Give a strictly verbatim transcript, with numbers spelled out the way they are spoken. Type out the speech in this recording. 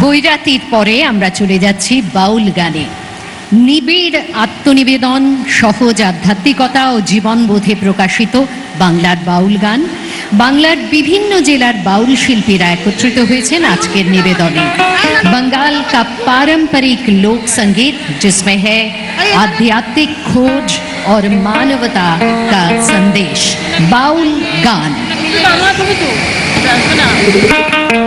বৈরাতির পরে আমরা চলে যাচ্ছি বাউল গানে। নিবিড় আত্মনিবেদন, সহজ আধ্যাত্মিকতা ও জীবনবোধে প্রকাশিত বাংলার বাউল গান। বাংলার বিভিন্ন জেলার বাউল শিল্পীরা একত্রিত হয়েছেন আজকের নিবেদনে। बंगाल का पारंपरिक लोक संगीत जिसमें है आध्यात्मिक खोज और मानवता का संदेश। बाउल गान।